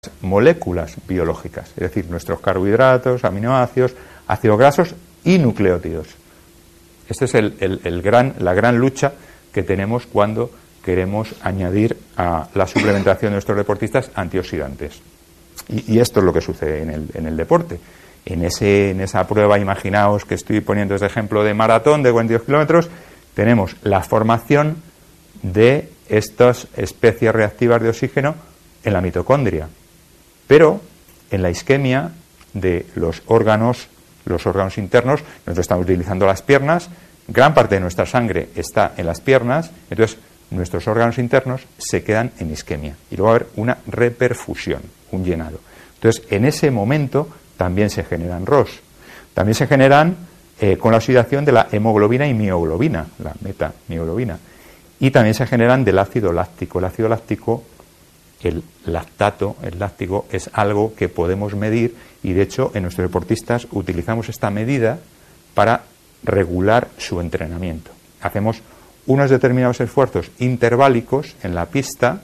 moléculas biológicas, es decir, nuestros carbohidratos, aminoácidos, ácidos grasos y nucleótidos. Esta es la gran lucha que tenemos cuando queremos añadir a la suplementación de nuestros deportistas antioxidantes. Y esto es lo que sucede en el deporte. En esa prueba, imaginaos que estoy poniendo este ejemplo de maratón de 42 kilómetros, tenemos la formación de estas especies reactivas de oxígeno en la mitocondria. Pero en la isquemia de los órganos internos, nosotros estamos utilizando las piernas, gran parte de nuestra sangre está en las piernas, entonces nuestros órganos internos se quedan en isquemia y luego va a haber una reperfusión, un llenado. Entonces, en ese momento también se generan ROS. También se generan con la oxidación de la hemoglobina y mioglobina, la metamioglobina. Y también se generan del ácido láctico. El ácido láctico, el láctico es algo que podemos medir y de hecho en nuestros deportistas utilizamos esta medida para regular su entrenamiento. Hacemos unos determinados esfuerzos interválicos en la pista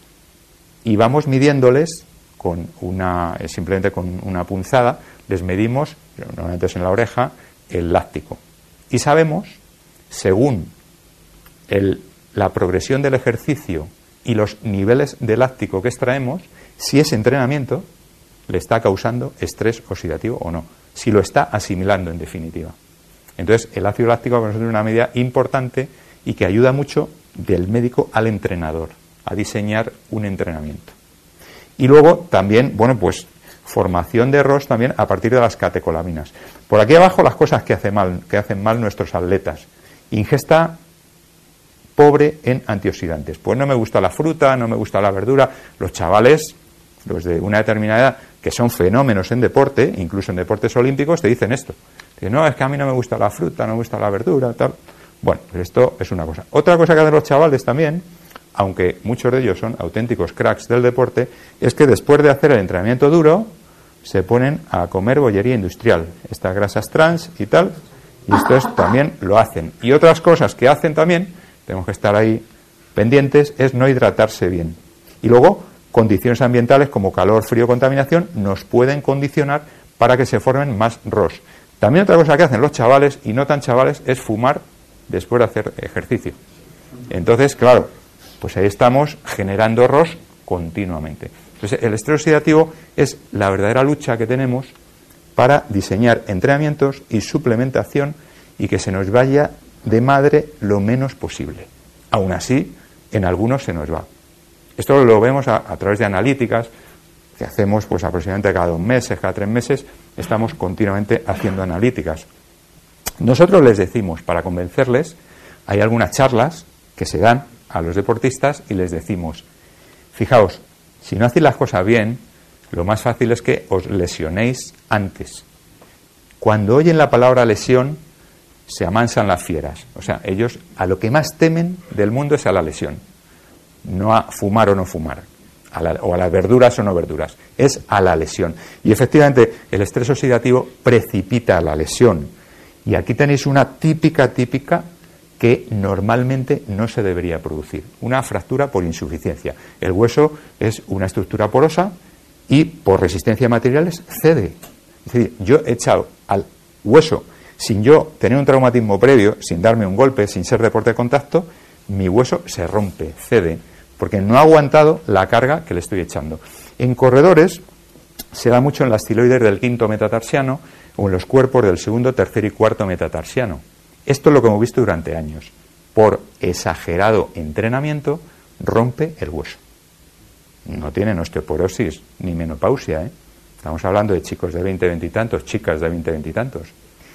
y vamos midiéndoles simplemente con una punzada, les medimos, normalmente es en la oreja, el láctico. Y sabemos, según la progresión del ejercicio y los niveles de láctico que extraemos, si ese entrenamiento le está causando estrés oxidativo o no, si lo está asimilando en definitiva. Entonces, el ácido láctico para nosotros es una medida importante y que ayuda mucho del médico al entrenador a diseñar un entrenamiento. Y luego también, formación de ROS también a partir de las catecolaminas. Por aquí abajo las cosas que hacen mal nuestros atletas. Ingesta pobre en antioxidantes. Pues no me gusta la fruta, no me gusta la verdura. Los chavales, los de una determinada edad, que son fenómenos en deporte, incluso en deportes olímpicos, te dicen esto. Dicen, no, es que a mí no me gusta la fruta, no me gusta la verdura, tal. Bueno, pues esto es una cosa. Otra cosa que hacen los chavales también, aunque muchos de ellos son auténticos cracks del deporte, es que después de hacer el entrenamiento duro, se ponen a comer bollería industrial, estas grasas trans y tal, y esto también lo hacen. Y otras cosas que hacen también, tenemos que estar ahí pendientes, es no hidratarse bien. Y luego, condiciones ambientales como calor, frío, contaminación, nos pueden condicionar para que se formen más ROS. También otra cosa que hacen los chavales, y no tan chavales, es fumar después de hacer ejercicio. Entonces, claro, pues ahí estamos generando ROS continuamente. Entonces, el estrés oxidativo es la verdadera lucha que tenemos para diseñar entrenamientos y suplementación y que se nos vaya de madre lo menos posible. Aún así, en algunos se nos va. Esto lo vemos a través de analíticas que hacemos pues aproximadamente cada 2 meses, cada 3 meses, estamos continuamente haciendo analíticas. Nosotros les decimos, para convencerles, hay algunas charlas que se dan a los deportistas y les decimos, fijaos, si no hacéis las cosas bien, lo más fácil es que os lesionéis antes. Cuando oyen la palabra lesión, se amansan las fieras. O sea, ellos a lo que más temen del mundo es a la lesión. No a fumar o no fumar, o a las verduras o no verduras. Es a la lesión. Y efectivamente, el estrés oxidativo precipita la lesión. Y aquí tenéis una típica que normalmente no se debería producir. Una fractura por insuficiencia. El hueso es una estructura porosa y por resistencia a materiales cede. Es decir, yo he echado al hueso, sin yo tener un traumatismo previo, sin darme un golpe, sin ser deporte de contacto, mi hueso se rompe, cede, porque no ha aguantado la carga que le estoy echando. En corredores se da mucho en las estiloides del 5º metatarsiano o en los cuerpos del 2º, 3º y 4º metatarsiano. Esto es lo que hemos visto durante años. Por exagerado entrenamiento rompe el hueso. No tienen osteoporosis ni menopausia, ¿eh? Estamos hablando de chicos de 20, 20 y tantos, chicas de 20, 20 y tantos.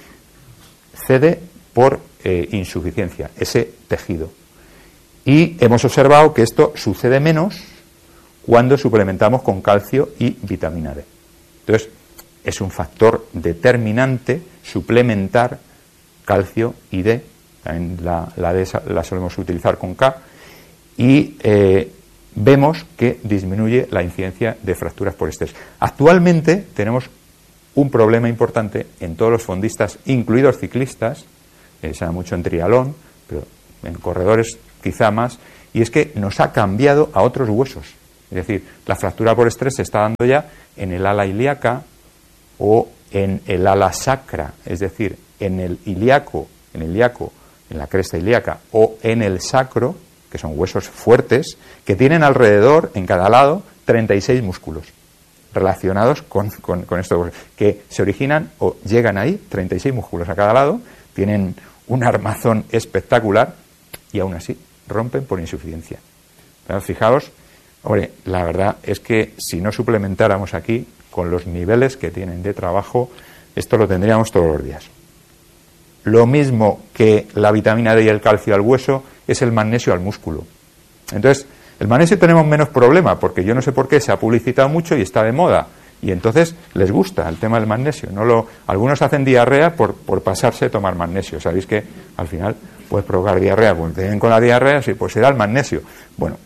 Cede por insuficiencia ese tejido. Y hemos observado que esto sucede menos cuando suplementamos con calcio y vitamina D. Entonces, es un factor determinante suplementar calcio y D, también la D la solemos utilizar con K, y vemos que disminuye la incidencia de fracturas por estrés. Actualmente tenemos un problema importante en todos los fondistas, incluidos ciclistas, se da mucho en triatlón, pero en corredores quizá más, y es que nos ha cambiado a otros huesos. Es decir, la fractura por estrés se está dando ya en el ala ilíaca o en el ala sacra, es decir, en el ilíaco, en la cresta ilíaca o en el sacro, que son huesos fuertes, que tienen alrededor, en cada lado, 36 músculos relacionados con estos, que se originan o llegan ahí, 36 músculos a cada lado, tienen un armazón espectacular y aún así rompen por insuficiencia. Pero fijaos, hombre, la verdad es que si no suplementáramos aquí con los niveles que tienen de trabajo, esto lo tendríamos todos los días. Lo mismo que la vitamina D y el calcio al hueso es el magnesio al músculo. Entonces, el magnesio tenemos menos problema, porque yo no sé por qué se ha publicitado mucho y está de moda. Y entonces les gusta el tema del magnesio. Algunos hacen diarrea por pasarse a tomar magnesio. Sabéis que al final puedes provocar diarrea. Cuando te vienen con la diarrea, sí, pues será el magnesio. Bueno,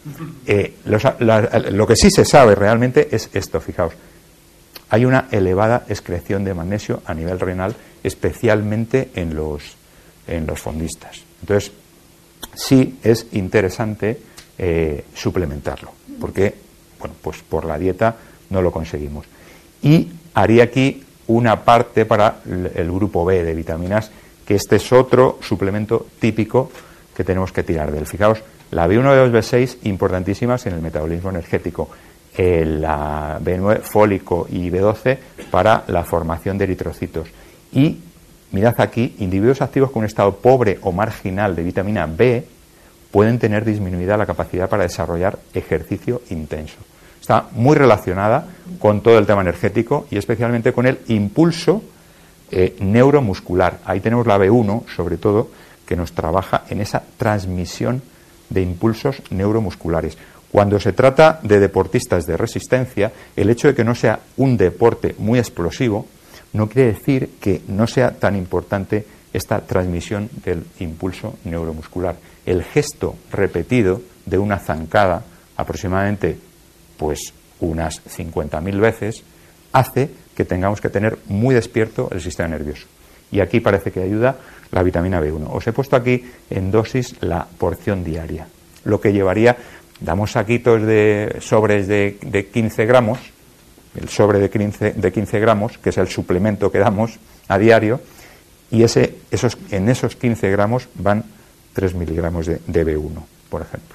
lo que sí se sabe realmente es esto, fijaos. Hay una elevada excreción de magnesio a nivel renal, especialmente en los fondistas. Entonces, sí es interesante suplementarlo, porque, bueno, pues por la dieta no lo conseguimos. Y haría aquí una parte para el grupo B de vitaminas, que este es otro suplemento típico que tenemos que tirar de él. Fijaos, la B1, B2, B6, importantísimas en el metabolismo energético. La B9, fólico y B12 para la formación de eritrocitos. Y mirad aquí, individuos activos con un estado pobre o marginal de vitamina B pueden tener disminuida la capacidad para desarrollar ejercicio intenso. Está muy relacionada con todo el tema energético y especialmente con el impulso neuromuscular. Ahí tenemos la B1, sobre todo, que nos trabaja en esa transmisión de impulsos neuromusculares. Cuando se trata de deportistas de resistencia, el hecho de que no sea un deporte muy explosivo no quiere decir que no sea tan importante esta transmisión del impulso neuromuscular. El gesto repetido de una zancada, aproximadamente pues unas 50.000 veces, hace que tengamos que tener muy despierto el sistema nervioso. Y aquí parece que ayuda la vitamina B1. Os he puesto aquí en dosis la porción diaria, lo que llevaría, damos saquitos de sobres de 15 gramos, el sobre de 15 gramos, que es el suplemento que damos a diario, y en esos 15 gramos van 3 miligramos de B1, por ejemplo.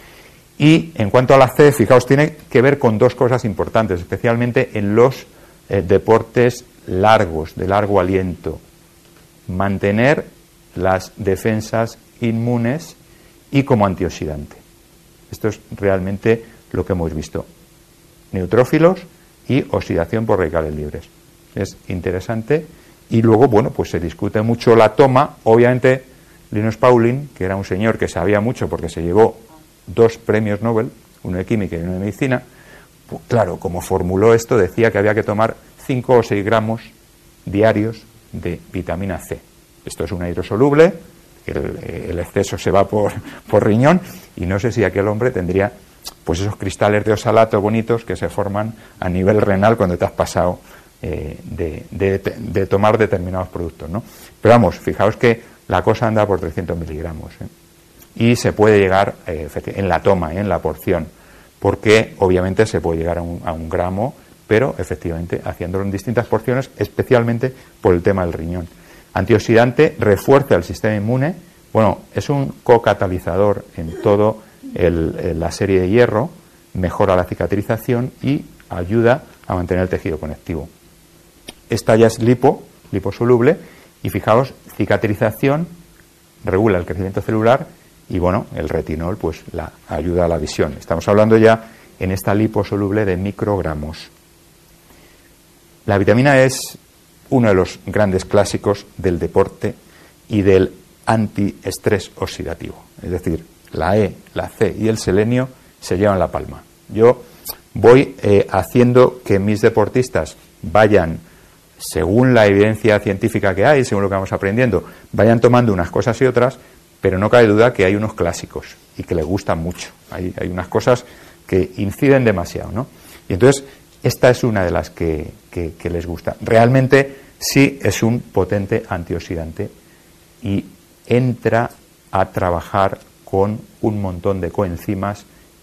Y en cuanto a la C, fijaos, tiene que ver con dos cosas importantes, especialmente en los deportes largos, de largo aliento. Mantener las defensas inmunes y como antioxidante. Esto es realmente lo que hemos visto. Neutrófilos y oxidación por radicales libres. Es interesante. Y luego, bueno, pues se discute mucho la toma. Obviamente, Linus Pauling, que era un señor que sabía mucho porque se llevó 2 premios Nobel, uno de química y uno de medicina, pues, claro, como formuló esto, decía que había que tomar 5 o 6 gramos diarios de vitamina C. Esto es una hidrosoluble, el exceso se va por riñón, y no sé si aquel hombre tendría pues esos cristales de oxalato bonitos que se forman a nivel renal cuando te has pasado de tomar determinados productos, ¿no? Pero vamos, fijaos que la cosa anda por 300 miligramos, ¿eh? Y se puede llegar en la toma, en la porción, porque obviamente se puede llegar a un gramo, pero efectivamente haciéndolo en distintas porciones, especialmente por el tema del riñón. Antioxidante, refuerza el sistema inmune, bueno, es un cocatalizador en todo la serie de hierro, mejora la cicatrización y ayuda a mantener el tejido conectivo. Esta ya es liposoluble, y fijaos, cicatrización, regula el crecimiento celular, y bueno, el retinol pues la ayuda a la visión. Estamos hablando ya en esta liposoluble de microgramos. La vitamina E es uno de los grandes clásicos del deporte y del antiestrés oxidativo. Es decir, la E, la C y el selenio se llevan la palma. Yo voy haciendo que mis deportistas vayan, según la evidencia científica que hay, según lo que vamos aprendiendo, vayan tomando unas cosas y otras, pero no cabe duda que hay unos clásicos y que les gustan mucho. Hay unas cosas que inciden demasiado, ¿no? Y entonces, esta es una de las que les gusta. Realmente sí es un potente antioxidante y entra a trabajar con un montón de coenzimas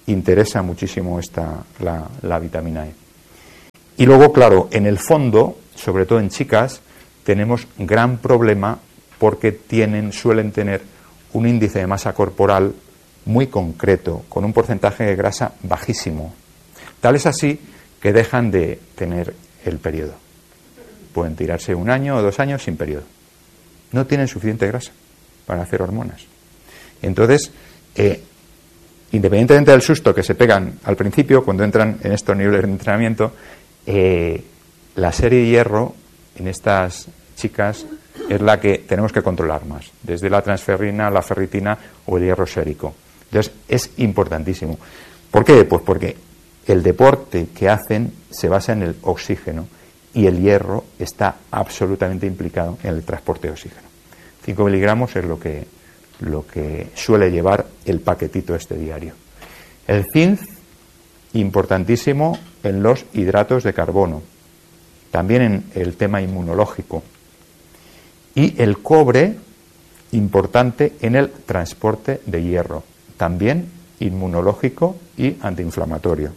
interesa muchísimo la vitamina E. Y luego, claro, en el fondo, sobre todo en chicas, tenemos gran problema porque suelen tener un índice de masa corporal muy concreto, con un porcentaje de grasa bajísimo. Tal es así que dejan de tener el periodo. Pueden tirarse 1 año o 2 años sin periodo. No tienen suficiente grasa para hacer hormonas. Entonces, independientemente del susto que se pegan al principio, cuando entran en estos niveles de entrenamiento, la serie de hierro en estas chicas es la que tenemos que controlar más, desde la transferrina, la ferritina o el hierro sérico. Entonces, es importantísimo. ¿Por qué? Pues porque el deporte que hacen se basa en el oxígeno y el hierro está absolutamente implicado en el transporte de oxígeno. 5 miligramos es lo que suele llevar el paquetito este diario. El zinc, importantísimo en los hidratos de carbono, también en el tema inmunológico. Y el cobre, importante en el transporte de hierro, también inmunológico y antiinflamatorio.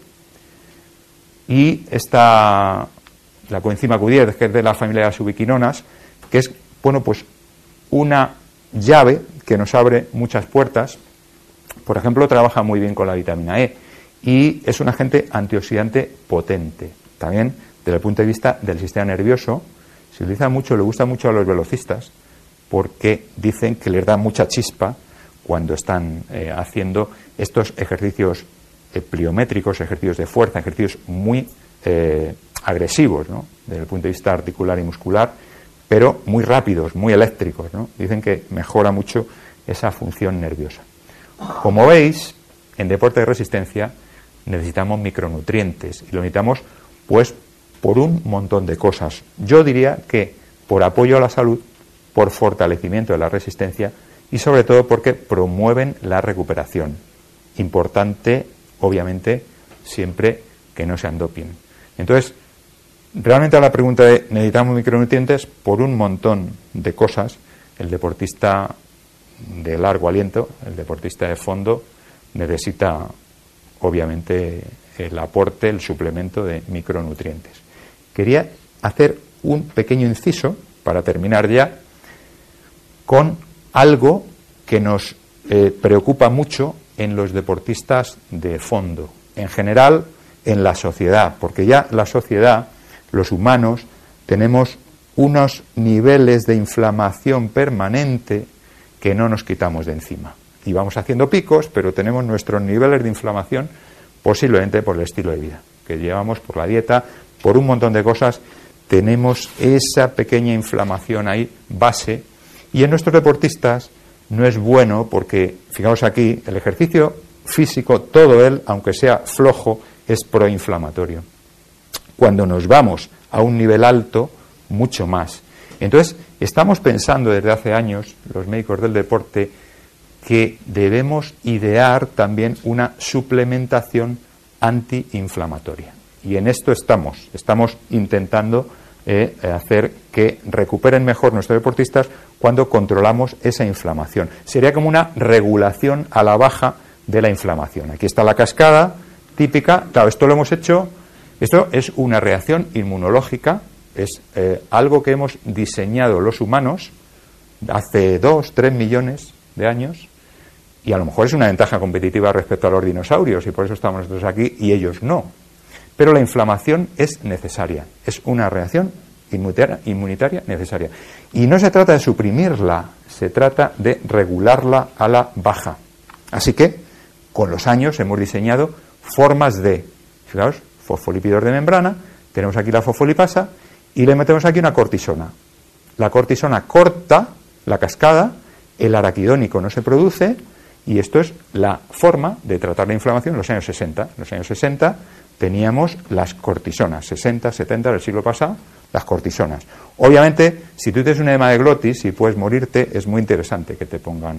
Y la coenzima Q10, que es de la familia de las ubiquinonas, que es, pues una llave que nos abre muchas puertas. Por ejemplo, trabaja muy bien con la vitamina E y es un agente antioxidante potente. También, desde el punto de vista del sistema nervioso, se utiliza mucho, le gusta mucho a los velocistas, porque dicen que les da mucha chispa cuando están haciendo estos ejercicios pliométricos, ejercicios de fuerza, ejercicios muy agresivos, ¿no?, desde el punto de vista articular y muscular, pero muy rápidos, muy eléctricos, ¿no? Dicen que mejora mucho esa función nerviosa. Como veis, en deporte de resistencia necesitamos micronutrientes y lo necesitamos pues por un montón de cosas. Yo diría que por apoyo a la salud, por fortalecimiento de la resistencia y sobre todo porque promueven la recuperación. Importante, obviamente, siempre que no sean doping. Entonces, realmente a la pregunta de necesitamos micronutrientes por un montón de cosas. El deportista de largo aliento, el deportista de fondo, necesita obviamente el aporte, el suplemento de micronutrientes. Quería hacer un pequeño inciso para terminar ya con algo que nos preocupa mucho en los deportistas de fondo, en general en la sociedad, porque ya la sociedad, los humanos, tenemos unos niveles de inflamación permanente que no nos quitamos de encima. Y vamos haciendo picos, pero tenemos nuestros niveles de inflamación posiblemente por el estilo de vida que llevamos, por la dieta, por un montón de cosas. Tenemos esa pequeña inflamación ahí, base, y en nuestros deportistas no es bueno porque, fijaos aquí, el ejercicio físico, todo él, aunque sea flojo, es proinflamatorio. Cuando nos vamos a un nivel alto, mucho más. Entonces, estamos pensando desde hace años, los médicos del deporte, que debemos idear también una suplementación antiinflamatoria. Y en esto estamos intentando hacer que recuperen mejor nuestros deportistas cuando controlamos esa inflamación. Sería como una regulación a la baja de la inflamación. Aquí está la cascada típica. Claro, esto lo hemos hecho, esto es una reacción inmunológica, es algo que hemos diseñado los humanos hace 2-3 millones de años, y a lo mejor es una ventaja competitiva respecto a los dinosaurios, y por eso estamos nosotros aquí y ellos no. Pero la inflamación es necesaria, es una reacción inmunitaria necesaria. Y no se trata de suprimirla, se trata de regularla a la baja. Así que, con los años hemos diseñado formas de, fijaos, fosfolípidos de membrana, tenemos aquí la fosfolipasa y le metemos aquí una cortisona. La cortisona corta la cascada, el araquidónico no se produce, y esto es la forma de tratar la inflamación en los años 60. En los años 60 teníamos las cortisonas, 60, 70 del siglo pasado, las cortisonas. Obviamente, si tú tienes un edema de glotis y puedes morirte, es muy interesante que te pongan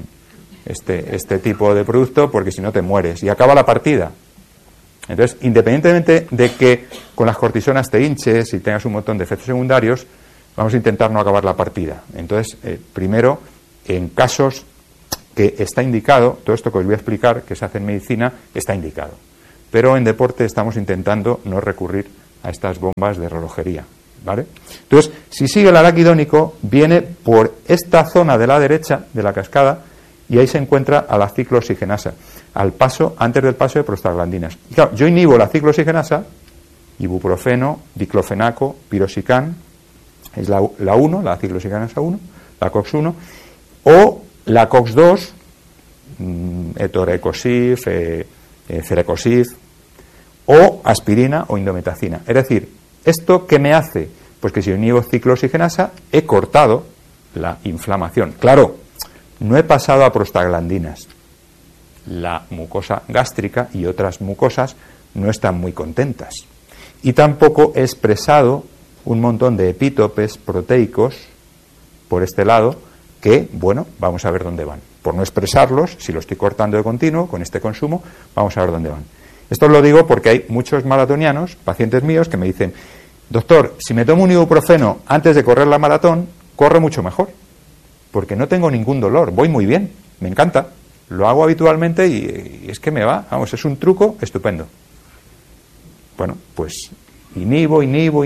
este tipo de producto, porque si no te mueres y acaba la partida. Entonces, independientemente de que con las cortisonas te hinches y tengas un montón de efectos secundarios, vamos a intentar no acabar la partida. Entonces, primero, en casos que está indicado, todo esto que os voy a explicar, que se hace en medicina, está indicado. Pero en deporte estamos intentando no recurrir a estas bombas de relojería, ¿vale? Entonces, si sigue el araquidónico, viene por esta zona de la derecha de la cascada y ahí se encuentra a la ciclooxigenasa, antes del paso de prostaglandinas. Y claro, yo inhibo la ciclooxigenasa, ibuprofeno, diclofenaco, piroxicam, es la 1, la ciclooxigenasa 1, la COX-1, o la COX-2, etorecosif, cerecosif, o aspirina o indometacina. Es decir, ¿esto qué me hace? Pues que si yo inhibo ciclooxigenasa, he cortado la inflamación. Claro, no he pasado a prostaglandinas. La mucosa gástrica y otras mucosas no están muy contentas. Y tampoco he expresado un montón de epítopes proteicos por este lado que, bueno, vamos a ver dónde van. Por no expresarlos, si lo estoy cortando de continuo con este consumo, vamos a ver dónde van. Esto lo digo porque hay muchos maratonianos, pacientes míos, que me dicen: doctor, si me tomo un ibuprofeno antes de correr la maratón, corre mucho mejor, porque no tengo ningún dolor, voy muy bien, me encanta, lo hago habitualmente y es que me va, vamos, es un truco estupendo. Bueno, pues inhibo,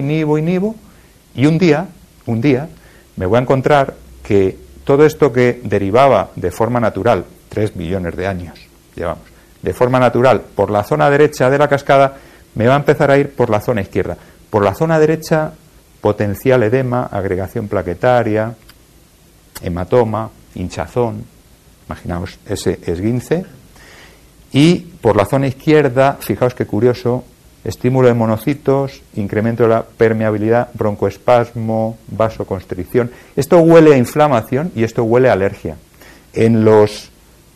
y un día me voy a encontrar que todo esto que derivaba de forma natural, 3 millones de años llevamos, de forma natural por la zona derecha de la cascada, me va a empezar a ir por la zona izquierda. Por la zona derecha, potencial edema, agregación plaquetaria, hematoma, hinchazón, imaginaos ese esguince, y por la zona izquierda, fijaos qué curioso, estímulo de monocitos, incremento de la permeabilidad, broncoespasmo, vasoconstricción. Esto huele a inflamación y esto huele a alergia. En los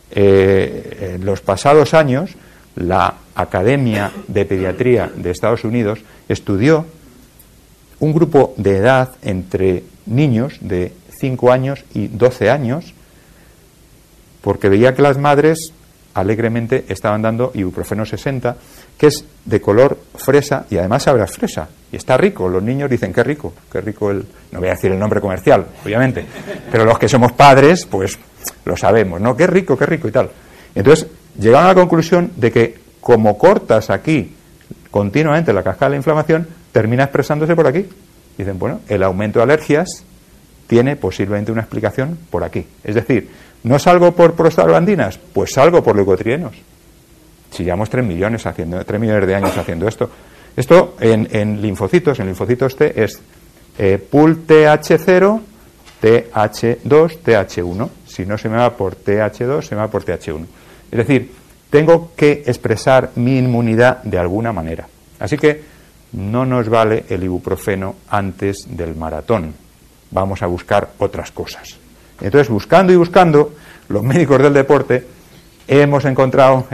pasados años, la Academia de Pediatría de Estados Unidos estudió un grupo de edad entre niños de 5 años y 12 años, porque veía que las madres alegremente estaban dando ibuprofeno 60, que es de color fresa y además sabe a fresa y está rico. Los niños dicen: qué rico no voy a decir el nombre comercial, obviamente, pero los que somos padres pues lo sabemos, ¿no? Qué rico y tal. Entonces llegaron a la conclusión de que como cortas aquí continuamente la cascada de la inflamación, termina expresándose por aquí. Dicen: bueno, el aumento de alergias tiene posiblemente una explicación por aquí. Es decir, ¿no salgo por prostaglandinas? Pues salgo por leucotrienos. Si llevamos 3 millones de años haciendo esto. Esto en linfocitos T es pool TH0, TH2, TH1. Si no se me va por TH2, se me va por TH1. Es decir, tengo que expresar mi inmunidad de alguna manera. Así que no nos vale el ibuprofeno antes del maratón. Vamos a buscar otras cosas. Entonces, buscando, los médicos del deporte hemos encontrado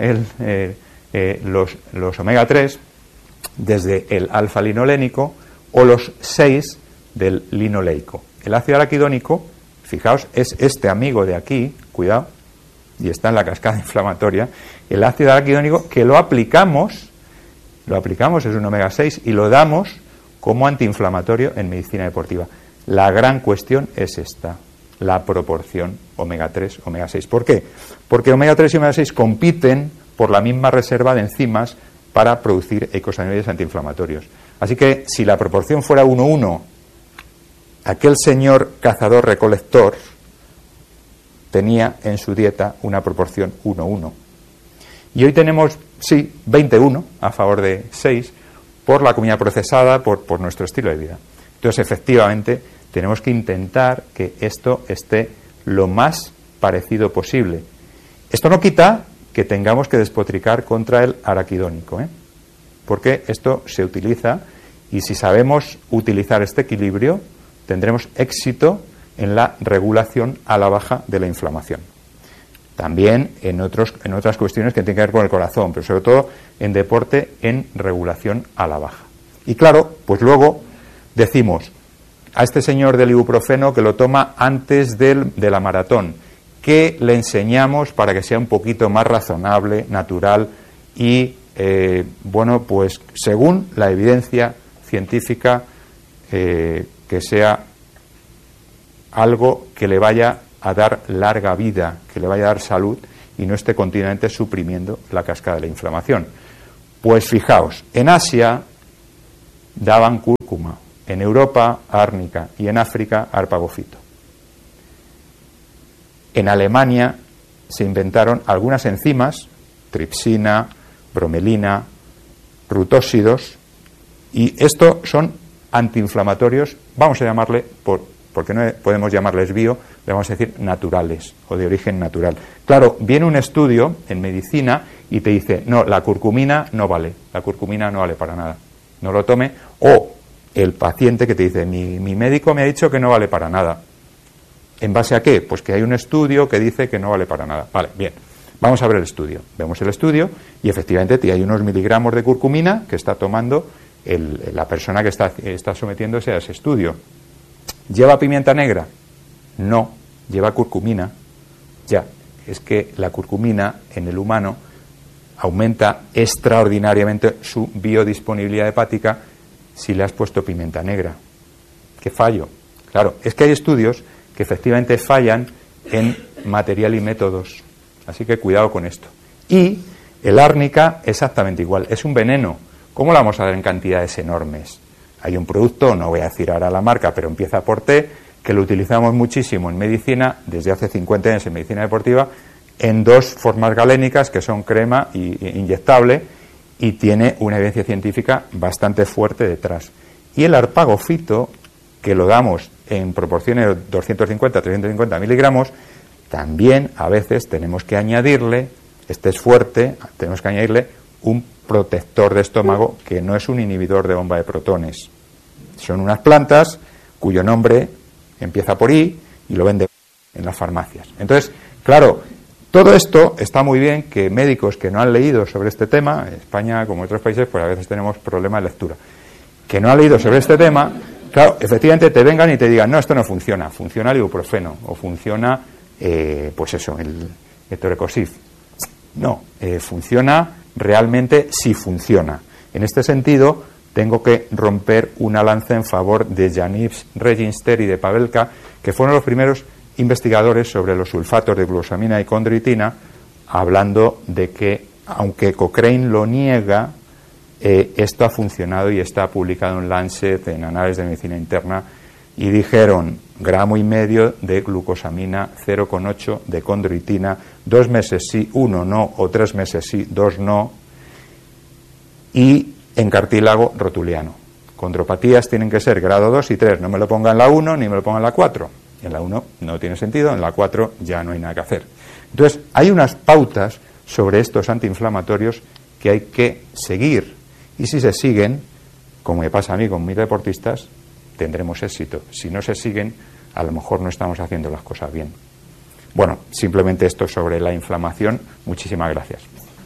los omega 3 desde el alfa-linolénico o los 6 del linoleico. El ácido araquidónico, fijaos, es este amigo de aquí, cuidado, y está en la cascada inflamatoria. El ácido araquidónico, que lo aplicamos, es un omega 6 y lo damos como antiinflamatorio en medicina deportiva. La gran cuestión es esta: la proporción omega 3, omega 6. ¿Por qué? Porque omega 3 y omega 6 compiten por la misma reserva de enzimas para producir eicosanoides antiinflamatorios. Así que si la proporción fuera 1:1, aquel señor cazador-recolector tenía en su dieta una proporción 1:1. Y hoy tenemos, sí, 20:1 a favor de 6 por la comida procesada, por nuestro estilo de vida. Entonces, efectivamente, tenemos que intentar que esto esté lo más parecido posible. Esto no quita que tengamos que despotricar contra el araquidónico, porque esto se utiliza y si sabemos utilizar este equilibrio, tendremos éxito en la regulación a la baja de la inflamación. También en otras cuestiones que tienen que ver con el corazón, pero sobre todo en deporte, en regulación a la baja. Y claro, pues luego decimos a este señor del ibuprofeno que lo toma antes de la maratón, ¿qué le enseñamos para que sea un poquito más razonable, natural y, bueno, pues según la evidencia científica, que sea algo que le vaya a dar larga vida, que le vaya a dar salud y no esté continuamente suprimiendo la cascada de la inflamación. Pues fijaos, en Asia daban cúrcuma, en Europa árnica y en África arpagofito. En Alemania se inventaron algunas enzimas, tripsina, bromelina, rutósidos, y estos son antiinflamatorios, vamos a llamarle, porque no podemos llamarles bio, le vamos a decir naturales o de origen natural. Claro, viene un estudio en medicina y te dice, no, la curcumina no vale para nada, no lo tome, o el paciente que te dice, mi médico me ha dicho que no vale para nada. ¿En base a qué? Pues que hay un estudio que dice que no vale para nada. Vale, bien, vamos a ver el estudio. Vemos el estudio y efectivamente hay unos miligramos de curcumina que está tomando la persona que está sometiéndose a ese estudio. ¿Lleva pimienta negra? No, lleva curcumina. Ya, es que la curcumina en el humano aumenta extraordinariamente su biodisponibilidad hepática si le has puesto pimienta negra. ¿Qué fallo? Claro, es que hay estudios que efectivamente fallan en material y métodos. Así que cuidado con esto. Y el árnica exactamente igual, es un veneno. ¿Cómo lo vamos a dar en cantidades enormes? Hay un producto, no voy a decir ahora la marca, pero empieza por T, que lo utilizamos muchísimo en medicina, desde hace 50 años en medicina deportiva, en dos formas galénicas, que son crema e inyectable, y tiene una evidencia científica bastante fuerte detrás. Y el arpagofito, que lo damos en proporciones de 250-350 miligramos, también a veces tenemos que añadirle, este es fuerte, tenemos que añadirle un protector de estómago que no es un inhibidor de bomba de protones. Son unas plantas cuyo nombre empieza por I y lo venden en las farmacias. Entonces, claro, todo esto está muy bien que médicos que no han leído sobre este tema, en España como en otros países, pues a veces tenemos problemas de lectura, que no han leído sobre este tema, claro, efectivamente te vengan y te digan, no, esto no funciona, funciona el ibuprofeno o funciona, pues eso, el Torecosif. No, funciona realmente sí funciona. En este sentido, tengo que romper una lanza en favor de Yaniv Reginster y de Pavelka, que fueron los primeros investigadores sobre los sulfatos de glucosamina y condroitina, hablando de que, aunque Cochrane lo niega, esto ha funcionado y está publicado en Lancet, en Anales de Medicina Interna, y dijeron 1,5 gramos de glucosamina, 0,8 de condroitina, 2 meses sí, 1 no, o 3 meses sí, 2 no, y en cartílago rotuliano. Condropatías tienen que ser grado 2 y 3, no me lo ponga en la 1 ni me lo ponga en la 4. En la 1 no tiene sentido, en la 4 ya no hay nada que hacer. Entonces, hay unas pautas sobre estos antiinflamatorios que hay que seguir, y si se siguen, como me pasa a mí con mis deportistas, tendremos éxito. Si no se siguen, a lo mejor no estamos haciendo las cosas bien. Bueno, simplemente esto sobre la inflamación. Muchísimas gracias.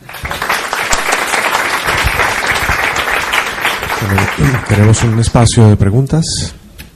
Tenemos un espacio de preguntas.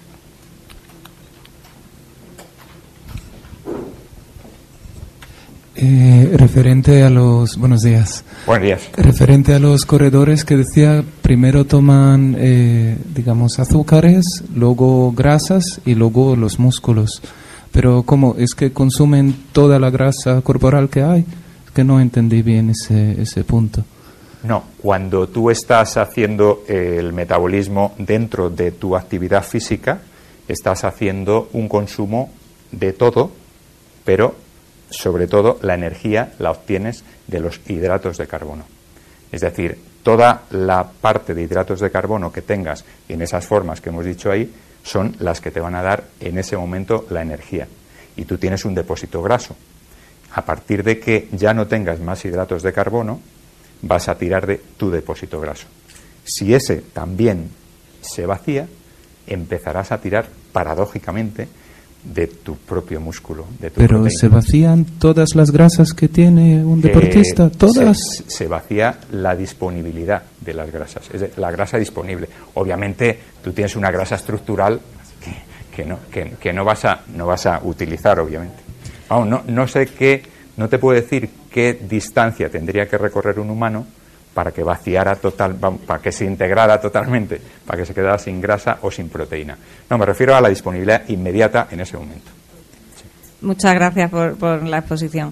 Referente a los... Buenos días. Buenos días. Referente a los corredores que decía, primero toman, digamos, azúcares, luego grasas y luego los músculos. Pero ¿cómo? ¿Es que consumen toda la grasa corporal que hay? Es que no entendí bien ese punto. No, cuando tú estás haciendo el metabolismo dentro de tu actividad física, estás haciendo un consumo de todo, pero sobre todo la energía la obtienes de los hidratos de carbono. Es decir, toda la parte de hidratos de carbono que tengas en esas formas que hemos dicho ahí son las que te van a dar en ese momento la energía. Y tú tienes un depósito graso. A partir de que ya no tengas más hidratos de carbono, vas a tirar de tu depósito graso. Si ese también se vacía, empezarás a tirar paradójicamente de tu propio músculo, de tu Pero proteína. ¿se vacían todas las grasas que tiene un deportista? ¿Todas? Se vacía la disponibilidad de las grasas, es decir, la grasa disponible. Obviamente tú tienes una grasa estructural que no vas a utilizar, obviamente. Vamos, no sé no te puedo decir qué distancia tendría que recorrer un humano para que vaciara para que se integrara totalmente, para que se quedara sin grasa o sin proteína. No, me refiero a la disponibilidad inmediata en ese momento. Sí. Muchas gracias por la exposición.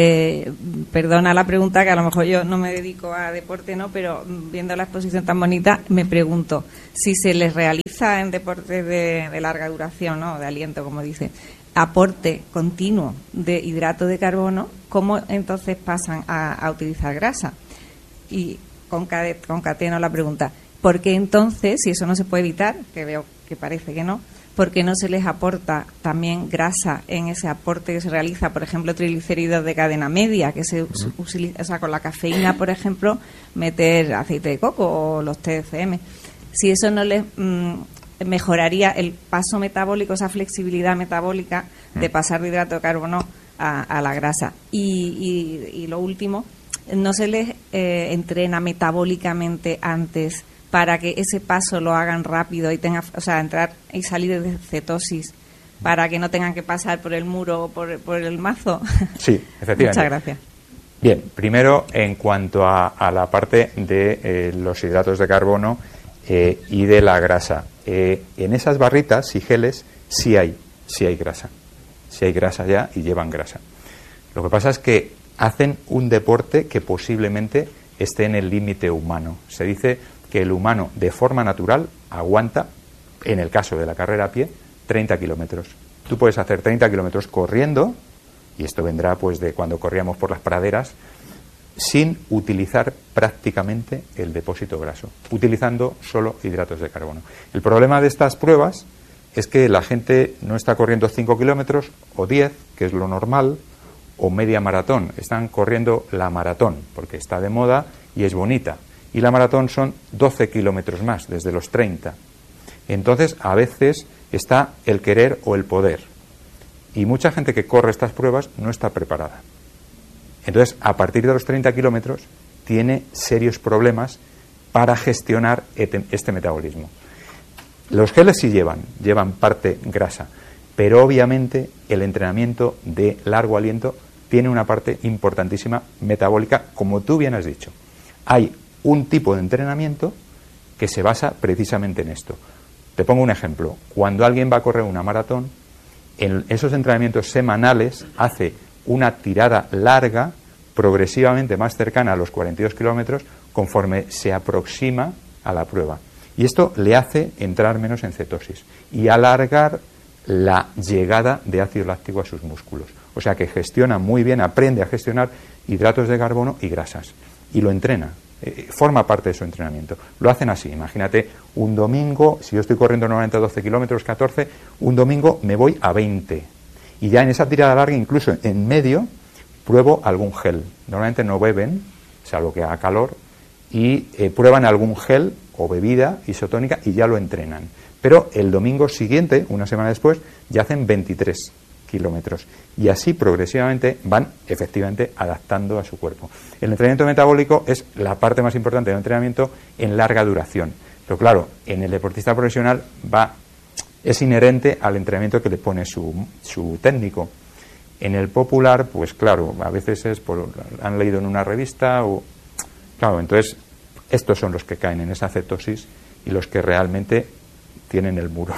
Perdona la pregunta, que a lo mejor yo no me dedico a deporte, ¿no? Pero viendo la exposición tan bonita, me pregunto si se les realiza en deportes de larga duración, ¿no? De aliento, como dice, aporte continuo de hidrato de carbono, ¿cómo entonces pasan a utilizar grasa? Y concateno la pregunta, ¿por qué entonces, si eso no se puede evitar, que veo que parece que no, por qué no se les aporta también grasa en ese aporte que se realiza, por ejemplo, triglicéridos de cadena media, que se utiliza, o sea, con la cafeína, por ejemplo, meter aceite de coco o los TCM? Si eso no les mejoraría el paso metabólico, esa flexibilidad metabólica de pasar de hidrato de carbono a la grasa. Y lo último, ¿no se les entrena metabólicamente antes para que ese paso lo hagan rápido y tenga, o sea, entrar y salir de cetosis, para que no tengan que pasar por el muro o por el mazo? Sí, efectivamente. Muchas gracias. Bien, primero, en cuanto a la parte de los hidratos de carbono y de la grasa. En esas barritas y geles sí hay grasa. Sí hay grasa ya y llevan grasa. Lo que pasa es que hacen un deporte que posiblemente esté en el límite humano. Se dice que el humano, de forma natural, aguanta, en el caso de la carrera a pie, 30 kilómetros. Tú puedes hacer 30 kilómetros corriendo, y esto vendrá pues de cuando corríamos por las praderas, sin utilizar prácticamente el depósito graso, utilizando solo hidratos de carbono. El problema de estas pruebas es que la gente no está corriendo 5 kilómetros o 10, que es lo normal, o media maratón. Están corriendo la maratón, porque está de moda y es bonita. Y la maratón son 12 kilómetros más, desde los 30. Entonces, a veces está el querer o el poder. Y mucha gente que corre estas pruebas no está preparada. Entonces, a partir de los 30 kilómetros, tiene serios problemas para gestionar este metabolismo. Los geles sí llevan parte grasa, pero obviamente el entrenamiento de largo aliento tiene una parte importantísima metabólica, como tú bien has dicho. Hay un tipo de entrenamiento que se basa precisamente en esto. Te pongo un ejemplo. Cuando alguien va a correr una maratón, en esos entrenamientos semanales hace una tirada larga, progresivamente más cercana a los 42 kilómetros, conforme se aproxima a la prueba. Y esto le hace entrar menos en cetosis y alargar la llegada de ácido láctico a sus músculos. O sea que gestiona muy bien, aprende a gestionar hidratos de carbono y grasas. Y lo entrena. Forma parte de su entrenamiento. Lo hacen así. Imagínate un domingo, si yo estoy corriendo normalmente 12 kilómetros, 14, un domingo me voy a 20. Y ya en esa tirada larga, incluso en medio, pruebo algún gel. Normalmente no beben, salvo que haga calor, y prueban algún gel o bebida isotónica y ya lo entrenan. Pero el domingo siguiente, una semana después, ya hacen 23 kilómetros. Y así progresivamente van efectivamente adaptando a su cuerpo. El entrenamiento metabólico es la parte más importante del entrenamiento en larga duración. Pero claro, en el deportista profesional es inherente al entrenamiento que le pone su técnico. En el popular, pues claro, a veces han leído en una revista o... Claro, entonces estos son los que caen en esa cetosis y los que realmente tienen el muro.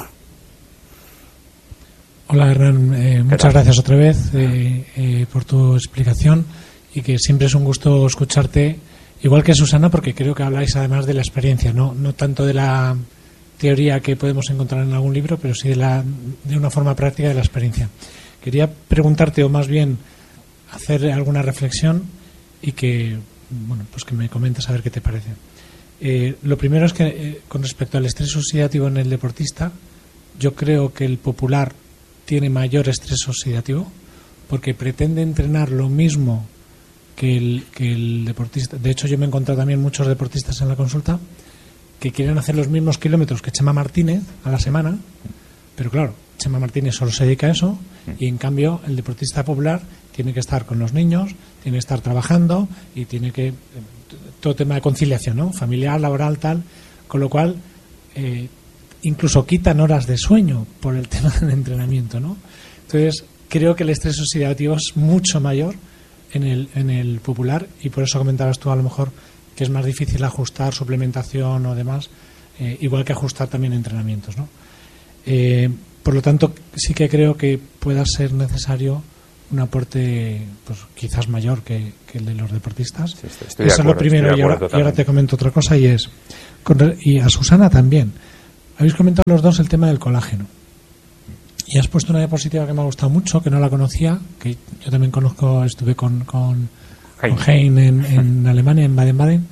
Hola, Hernán, muchas gracias otra vez por tu explicación, y que siempre es un gusto escucharte, igual que Susana, porque creo que habláis además de la experiencia, no tanto de la teoría que podemos encontrar en algún libro, pero sí de una forma práctica de la experiencia. Quería preguntarte, o más bien hacer alguna reflexión, y que me comentes a ver qué te parece. Lo primero es que con respecto al estrés oxidativo en el deportista, yo creo que el popular tiene mayor estrés oxidativo porque pretende entrenar lo mismo que el deportista. De hecho, yo me he encontrado también muchos deportistas en la consulta que quieren hacer los mismos kilómetros que Chema Martínez a la semana, pero claro, Chema Martínez solo se dedica a eso, y en cambio el deportista popular tiene que estar con los niños, tiene que estar trabajando y tiene que... todo tema de conciliación, ¿no? Familiar, laboral, tal, con lo cual incluso quitan horas de sueño por el tema del entrenamiento, ¿no? Entonces creo que el estrés oxidativo es mucho mayor en el popular, y por eso comentabas tú a lo mejor que es más difícil ajustar suplementación o demás, igual que ajustar también entrenamientos, ¿no? Por lo tanto, sí que creo que pueda ser necesario un aporte pues quizás mayor que el de los deportistas. Sí, estoy Eso de acuerdo, es lo primero. Y ahora te comento otra cosa, y es, y a Susana también, habéis comentado los dos el tema del colágeno. Y has puesto una diapositiva que me ha gustado mucho, que no la conocía, que yo también conozco, estuve con Hein en Alemania, en Baden-Baden.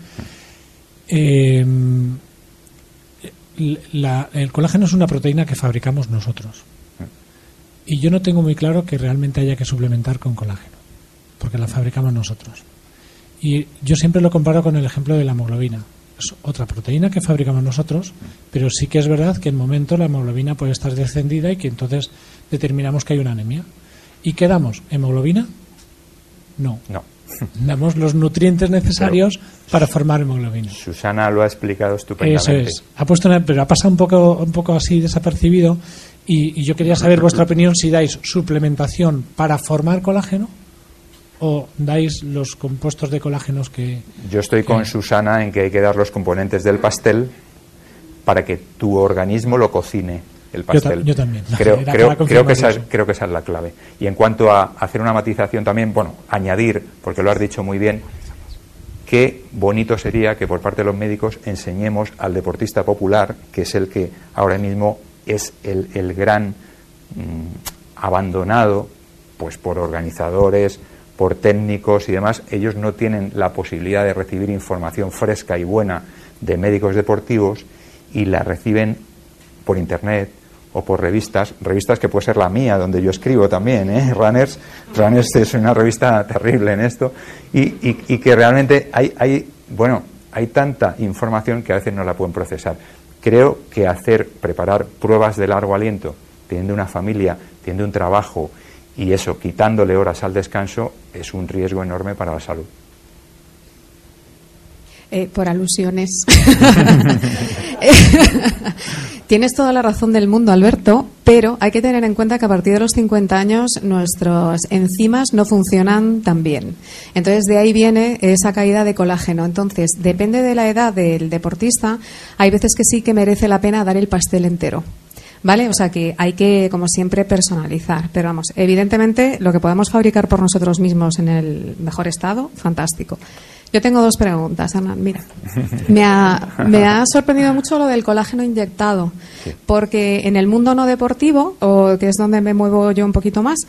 El colágeno es una proteína que fabricamos nosotros. Y yo no tengo muy claro que realmente haya que suplementar con colágeno, porque la fabricamos nosotros. Y yo siempre lo comparo con el ejemplo de la hemoglobina. Es otra proteína que fabricamos nosotros, pero sí que es verdad que en momento la hemoglobina puede estar descendida y que entonces determinamos que hay una anemia. ¿Y qué damos? ¿Hemoglobina? No. Damos los nutrientes necesarios para formar hemoglobina. Susana lo ha explicado estupendamente. Eso es. Pero ha pasado un poco así desapercibido, y yo quería saber vuestra opinión, si dais suplementación para formar colágeno o dais los compuestos de colágenos que... Yo estoy con Susana en que hay que dar los componentes del pastel para que tu organismo lo cocine, el pastel. Yo también. Creo que esa es la clave. Y en cuanto a hacer una matización también, añadir, porque lo has dicho muy bien, qué bonito sería que por parte de los médicos enseñemos al deportista popular, que es el que ahora mismo es el gran abandonado pues por organizadores, por técnicos y demás. Ellos no tienen la posibilidad de recibir información fresca y buena de médicos deportivos, y la reciben por internet o por revistas que puede ser la mía, donde yo escribo también, Runners es una revista terrible en esto, y que realmente hay tanta información que a veces no la pueden procesar. Creo que preparar pruebas de largo aliento, teniendo una familia, teniendo un trabajo, y eso, quitándole horas al descanso, es un riesgo enorme para la salud. Por alusiones. Tienes toda la razón del mundo, Alberto, pero hay que tener en cuenta que a partir de los 50 años nuestras enzimas no funcionan tan bien. Entonces, de ahí viene esa caída de colágeno. Entonces, depende de la edad del deportista, hay veces que sí que merece la pena dar el pastel entero. ¿Vale? O sea que hay que, como siempre, personalizar. Pero vamos, evidentemente, lo que podemos fabricar por nosotros mismos en el mejor estado, fantástico. Yo tengo dos preguntas, Hernán. Mira, me ha sorprendido mucho lo del colágeno inyectado, porque en el mundo no deportivo, o que es donde me muevo yo un poquito más,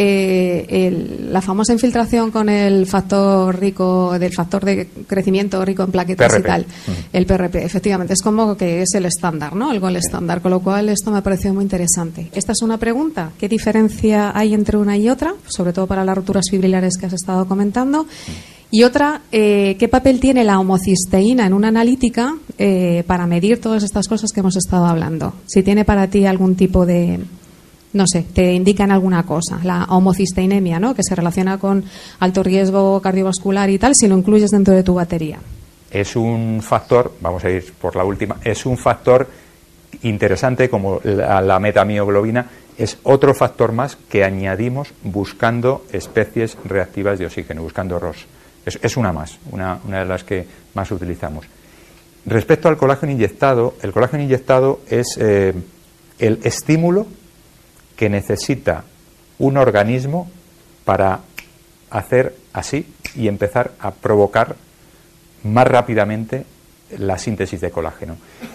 la famosa infiltración con el factor de crecimiento rico en plaquetas PRP. Y tal, el PRP, efectivamente, es como que es el estándar, ¿no? El estándar, con lo cual esto me ha parecido muy interesante. Esta es una pregunta: ¿qué diferencia hay entre una y otra? Sobre todo para las rupturas fibrilares que has estado comentando. Y otra, ¿qué papel tiene la homocisteína en una analítica para medir todas estas cosas que hemos estado hablando? Si tiene para ti algún tipo de, no sé, te indican alguna cosa. La homocisteinemia, ¿no? Que se relaciona con alto riesgo cardiovascular y tal, si lo incluyes dentro de tu batería. Es un factor, vamos a ir por la última, es un factor interesante como la metamioglobina. Es otro factor más que añadimos buscando especies reactivas de oxígeno, buscando ROS. Es una más, una de las que más utilizamos. Respecto al colágeno inyectado, el colágeno inyectado es el estímulo que necesita un organismo para hacer así y empezar a provocar más rápidamente la síntesis de colágeno.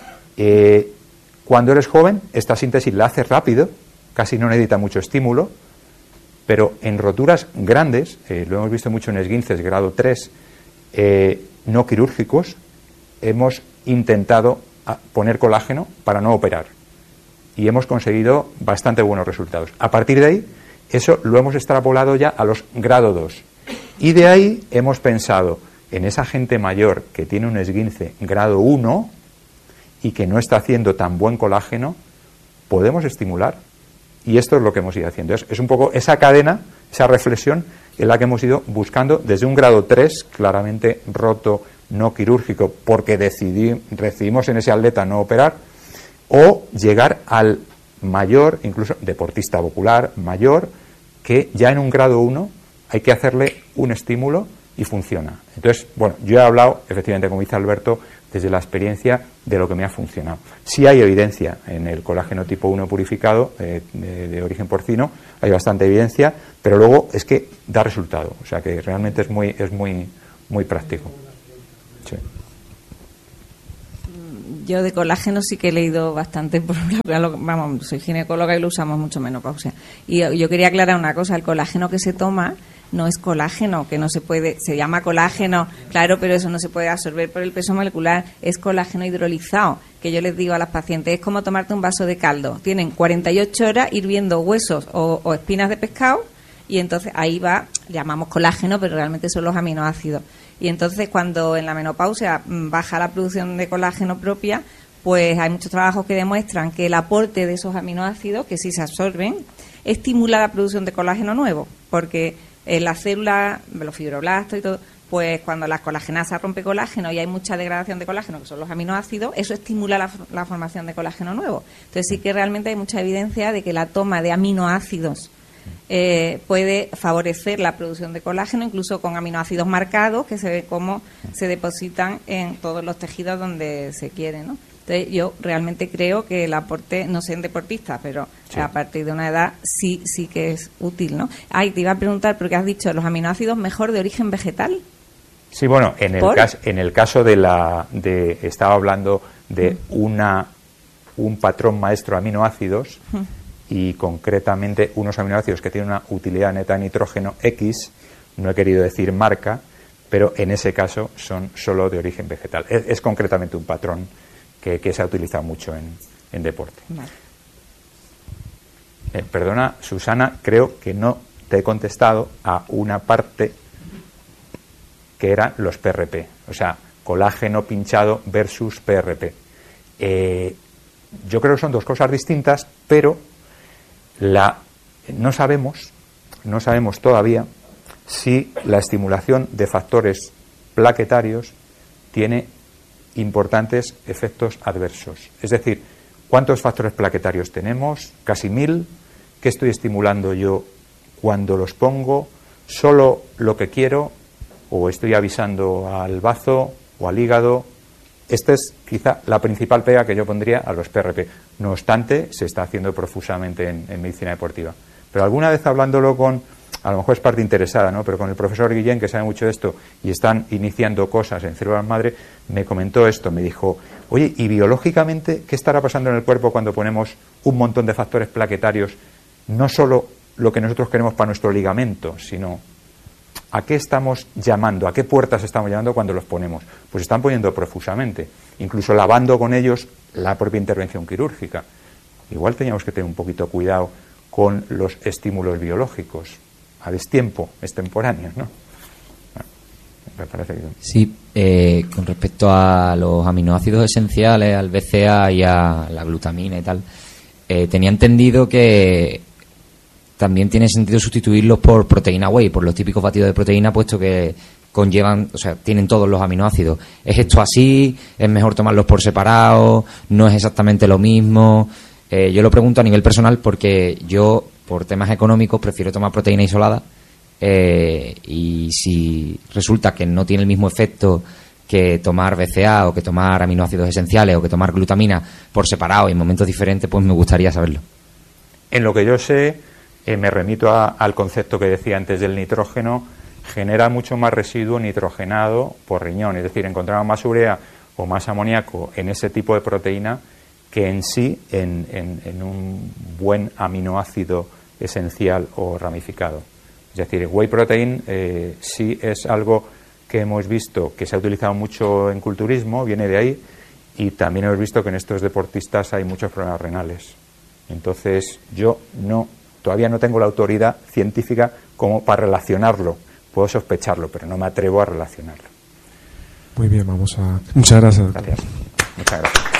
Cuando eres joven, esta síntesis la haces rápido, casi no necesita mucho estímulo, pero en roturas grandes, lo hemos visto mucho en esguinces grado 3, no quirúrgicos, hemos intentado poner colágeno para no operar y hemos conseguido bastante buenos resultados. A partir de ahí, eso lo hemos extrapolado ya a los grado 2, y de ahí hemos pensado en esa gente mayor que tiene un esguince grado 1 y que no está haciendo tan buen colágeno, podemos estimular. Y esto es lo que hemos ido haciendo. Es un poco esa cadena, esa reflexión en la que hemos ido buscando desde un grado 3, claramente roto, no quirúrgico, porque decidimos en ese atleta no operar, o llegar al mayor, incluso deportista popular mayor, que ya en un grado 1 hay que hacerle un estímulo y funciona. Entonces, bueno, yo he hablado, efectivamente, como dice Alberto, desde la experiencia de lo que me ha funcionado. Sí hay evidencia en el colágeno tipo 1 purificado de origen porcino, hay bastante evidencia, pero luego es que da resultado, o sea que realmente es muy práctico. Sí. Yo de colágeno sí que he leído bastante, vamos, soy ginecóloga y lo usamos mucho menopausia. Y yo quería aclarar una cosa, el colágeno que se toma no es colágeno, que no se puede, se llama colágeno, claro, pero eso no se puede absorber por el peso molecular, es colágeno hidrolizado, que yo les digo a las pacientes, es como tomarte un vaso de caldo, tienen 48 horas hirviendo huesos o espinas de pescado, y entonces ahí va, llamamos colágeno, pero realmente son los aminoácidos. Y entonces cuando en la menopausia baja la producción de colágeno propia, pues hay muchos trabajos que demuestran que el aporte de esos aminoácidos, que sí se absorben, estimula la producción de colágeno nuevo, porque en las células, los fibroblastos y todo, pues cuando la colagenasa rompe colágeno y hay mucha degradación de colágeno, que son los aminoácidos, eso estimula la formación de colágeno nuevo. Entonces sí que realmente hay mucha evidencia de que la toma de aminoácidos puede favorecer la producción de colágeno, incluso con aminoácidos marcados, que se ve cómo se depositan en todos los tejidos donde se quiere, ¿no? Entonces yo realmente creo que el aporte, no sé en deportistas, pero sí, a partir de una edad sí que es útil, ¿no? Te iba a preguntar, porque has dicho los aminoácidos mejor de origen vegetal. Sí, bueno, en el caso estaba hablando de un patrón maestro de aminoácidos y concretamente unos aminoácidos que tienen una utilidad neta de nitrógeno X, no he querido decir marca, pero en ese caso son solo de origen vegetal. Es concretamente un patrón que se ha utilizado mucho en deporte. Vale. Perdona, Susana, creo que no te he contestado a una parte que eran los PRP, o sea, colágeno pinchado versus PRP. Yo creo que son dos cosas distintas, pero no sabemos todavía si la estimulación de factores plaquetarios tiene importantes efectos adversos. Es decir, ¿cuántos factores plaquetarios tenemos? Casi 1000. ¿Qué estoy estimulando yo cuando los pongo? ¿Solo lo que quiero? ¿O estoy avisando al bazo o al hígado? Esta es quizá la principal pega que yo pondría a los PRP. No obstante, se está haciendo profusamente en medicina deportiva. Pero alguna vez hablándolo a lo mejor es parte interesada, ¿no? Pero con el profesor Guillén, que sabe mucho de esto, y están iniciando cosas en células madre, me comentó esto, me dijo, oye, ¿y biológicamente qué estará pasando en el cuerpo cuando ponemos un montón de factores plaquetarios? No solo lo que nosotros queremos para nuestro ligamento, sino ¿a qué estamos llamando? ¿A qué puertas estamos llamando cuando los ponemos? Pues están poniendo profusamente, incluso lavando con ellos la propia intervención quirúrgica. Igual teníamos que tener un poquito cuidado con los estímulos biológicos a destiempo, extemporáneos, ¿no? Me parece que... Sí, con respecto a los aminoácidos esenciales, al BCA y a la glutamina y tal, tenía entendido que también tiene sentido sustituirlos por proteína whey, por los típicos batidos de proteína, puesto que conllevan, o sea, tienen todos los aminoácidos. ¿Es esto así? ¿Es mejor tomarlos por separado? ¿No es exactamente lo mismo? Yo lo pregunto a nivel personal porque yo, por temas económicos, prefiero tomar proteína isolada y si resulta que no tiene el mismo efecto que tomar BCA o que tomar aminoácidos esenciales o que tomar glutamina por separado y en momentos diferentes, pues me gustaría saberlo. En lo que yo sé, me remito al concepto que decía antes del nitrógeno, genera mucho más residuo nitrogenado por riñón, es decir, encontramos más urea o más amoníaco en ese tipo de proteína que en sí en un buen aminoácido esencial o ramificado. Es decir, el whey protein sí es algo que hemos visto que se ha utilizado mucho en culturismo, viene de ahí, y también hemos visto que en estos deportistas hay muchos problemas renales. Entonces yo todavía no tengo la autoridad científica como para relacionarlo. Puedo sospecharlo, pero no me atrevo a relacionarlo. Muy bien, muchas gracias. Gracias. Muchas gracias.